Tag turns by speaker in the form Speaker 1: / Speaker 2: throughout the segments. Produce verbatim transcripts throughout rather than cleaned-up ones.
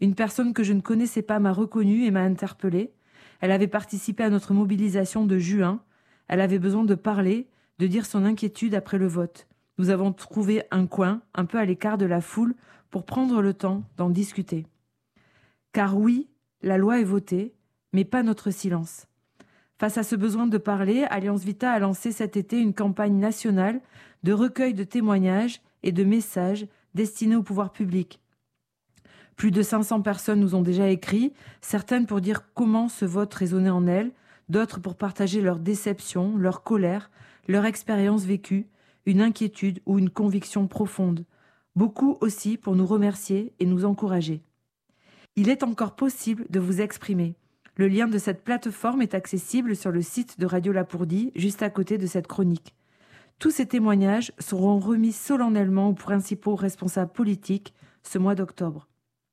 Speaker 1: Une personne que je ne connaissais pas m'a reconnue et m'a interpellée. Elle avait participé à notre mobilisation de juin. Elle avait besoin de parler, de dire son inquiétude après le vote. Nous avons trouvé un coin, un peu à l'écart de la foule, pour prendre le temps d'en discuter. Car oui, la loi est votée, mais pas notre silence. Face à ce besoin de parler, Alliance Vita a lancé cet été une campagne nationale de recueil de témoignages et de messages destinés au pouvoir public. Plus de cinq cents personnes nous ont déjà écrit, certaines pour dire comment ce vote résonnait en elles, d'autres pour partager leur déception, leur colère, leur expérience vécue, une inquiétude ou une conviction profonde. Beaucoup aussi pour nous remercier et nous encourager. Il est encore possible de vous exprimer. Le lien de cette plateforme est accessible sur le site de Radio Lapourdie, juste à côté de cette chronique. Tous ces témoignages seront remis solennellement aux principaux responsables politiques ce mois d'octobre.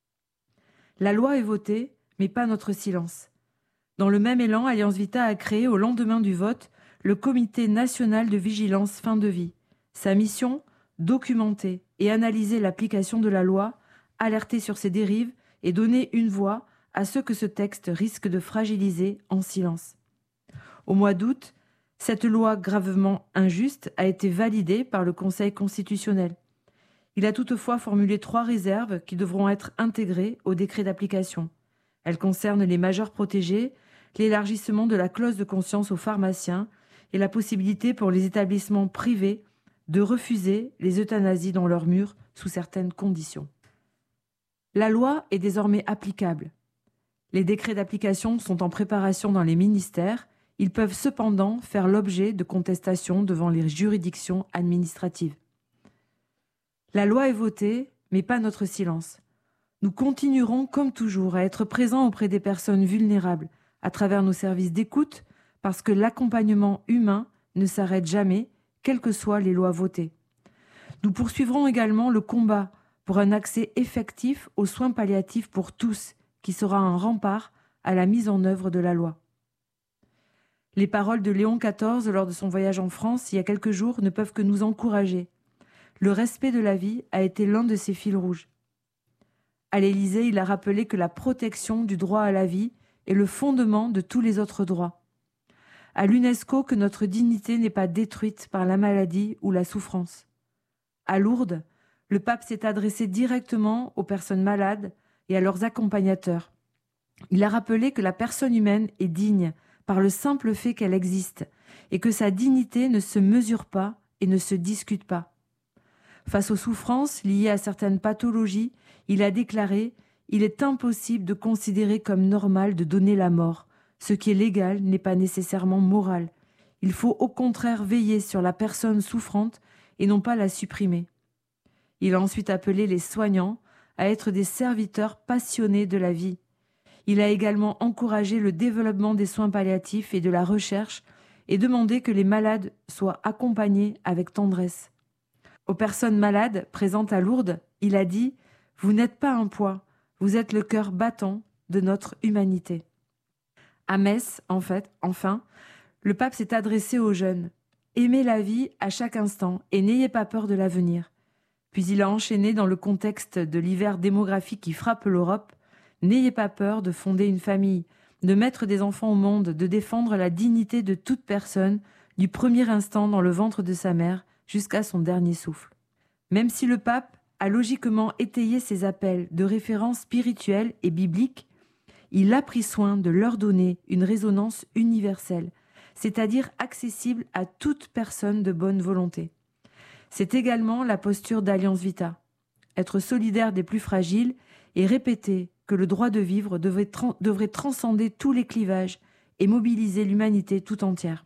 Speaker 1: La loi est votée, mais pas notre silence. Dans le même élan, Alliance Vita a créé au lendemain du vote le Comité national de vigilance fin de vie. Sa mission, documenter et analyser l'application de la loi, alerter sur ses dérives et donner une voix à ceux que ce texte risque de fragiliser en silence. Au mois d'août, cette loi gravement injuste a été validée par le Conseil constitutionnel. Il a toutefois formulé trois réserves qui devront être intégrées au décret d'application. Elles concernent les majeurs protégés, l'élargissement de la clause de conscience aux pharmaciens et la possibilité pour les établissements privés de refuser les euthanasies dans leurs murs sous certaines conditions. La loi est désormais applicable. Les décrets d'application sont en préparation dans les ministères. Ils peuvent cependant faire l'objet de contestations devant les juridictions administratives. La loi est votée, mais pas notre silence. Nous continuerons, comme toujours, à être présents auprès des personnes vulnérables à travers nos services d'écoute, parce que l'accompagnement humain ne s'arrête jamais, quelles que soient les lois votées. Nous poursuivrons également le combat pour un accès effectif aux soins palliatifs pour tous, qui sera un rempart à la mise en œuvre de la loi. Les paroles de Léon quatorze lors de son voyage en France il y a quelques jours ne peuvent que nous encourager. Le respect de la vie a été l'un de ses fils rouges. À l'Élysée, il a rappelé que la protection du droit à la vie est le fondement de tous les autres droits. À l'UNESCO, que notre dignité n'est pas détruite par la maladie ou la souffrance. À Lourdes, le pape s'est adressé directement aux personnes malades et à leurs accompagnateurs. Il a rappelé que la personne humaine est digne par le simple fait qu'elle existe et que sa dignité ne se mesure pas et ne se discute pas. Face aux souffrances liées à certaines pathologies, il a déclaré « Il est impossible de considérer comme normal de donner la mort. Ce qui est légal n'est pas nécessairement moral. Il faut au contraire veiller sur la personne souffrante et non pas la supprimer. » Il a ensuite appelé les soignants à être des serviteurs passionnés de la vie. Il a également encouragé le développement des soins palliatifs et de la recherche et demandé que les malades soient accompagnés avec tendresse. Aux personnes malades présentes à Lourdes, il a dit « Vous n'êtes pas un poids, vous êtes le cœur battant de notre humanité. » À Metz, en fait, enfin, le pape s'est adressé aux jeunes. « Aimez la vie à chaque instant et n'ayez pas peur de l'avenir. » Puis il a enchaîné dans le contexte de l'hiver démographique qui frappe l'Europe. « N'ayez pas peur de fonder une famille, de mettre des enfants au monde, de défendre la dignité de toute personne, du premier instant dans le ventre de sa mère jusqu'à son dernier souffle. » Même si le pape a logiquement étayé ses appels de référence spirituelle et biblique, il a pris soin de leur donner une résonance universelle, c'est-à-dire accessible à toute personne de bonne volonté. C'est également la posture d'Alliance Vita, être solidaire des plus fragiles et répéter que le droit de vivre devrait, tra- devrait transcender tous les clivages et mobiliser l'humanité tout entière.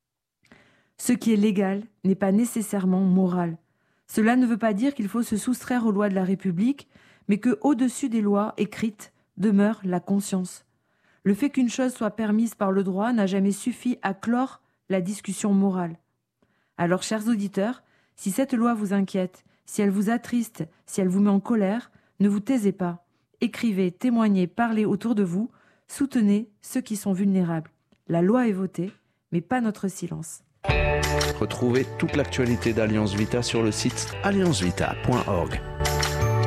Speaker 1: Ce qui est légal n'est pas nécessairement moral. Cela ne veut pas dire qu'il faut se soustraire aux lois de la République, mais que, au-dessus des lois écrites, demeure la conscience. Le fait qu'une chose soit permise par le droit n'a jamais suffi à clore la discussion morale. Alors, chers auditeurs, si cette loi vous inquiète, si elle vous attriste, si elle vous met en colère, ne vous taisez pas. Écrivez, témoignez, parlez autour de vous, soutenez ceux qui sont vulnérables. La loi est votée, mais pas notre silence.
Speaker 2: Retrouvez toute l'actualité d'Alliance Vita sur le site alliance vita point org.